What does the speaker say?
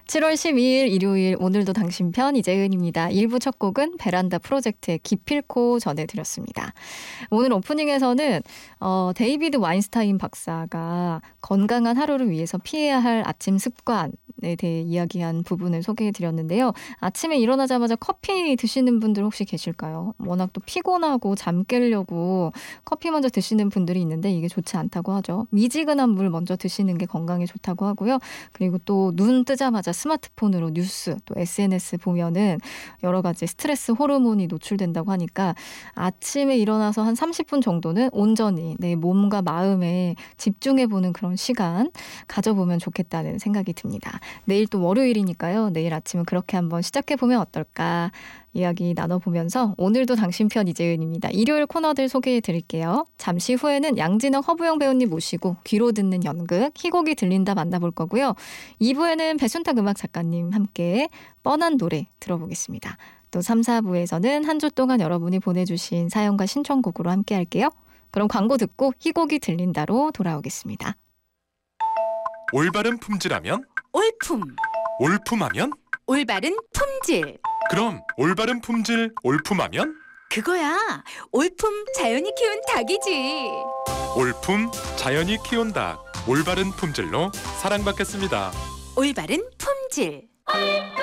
7월 12일 일요일 오늘도 당신 편 이재은입니다. 1부 첫 곡은 베란다 프로젝트의 기필코 전해드렸습니다. 오늘 오프닝에서는 데이비드 와인스타인 박사가 건강한 하루를 위해서 피해야 할 아침 습관에 대해 이야기한 부분을 소개해드렸는데요. 아침에 일어나자마자 커피 드시는 분들 혹시 계실까요? 워낙 또 피곤하고 잠 깨려고 커피 먼저 드시는 분들이 있는데 이게 좋지 않다고 하죠. 미지근한 물 먼저 드시는 게 건강에 좋다고 하고요. 그리고 또 눈 뜨자마자 스마트폰으로 뉴스 또 SNS 보면은 여러 가지 스트레스 호르몬이 노출된다고 하니까 아침에 일어나서 한 30분 정도는 온전히 내 몸과 마음에 집중해보는 그런 시간 가져보면 좋겠다는 생각이 듭니다. 내일 또 월요일이니까요. 내일 아침은 그렇게 한번 시작해보면 어떨까 이야기 나눠보면서 오늘도 당신 편 이재은입니다. 일요일 코너들 소개해드릴게요. 잠시 후에는 양진영 허부영 배우님 모시고 귀로 듣는 연극 희곡이 들린다 만나볼 거고요. 2부에는 배순탁 음악 작가님 함께 뻔한 노래 들어보겠습니다. 또 3, 4부에서는 한 주 동안 여러분이 보내주신 사연과 신청곡으로 함께 할게요. 그럼 광고 듣고 희곡이 들린다로 돌아오겠습니다. 올바른 품질하면? 올품. 올품하면? 올바른 품질. 그럼 올바른 품질 올품하면? 그거야. 올품 자연이 키운 닭이지. 올품 자연이 키운 닭. 올바른 품질로 사랑받겠습니다. 올바른 품질.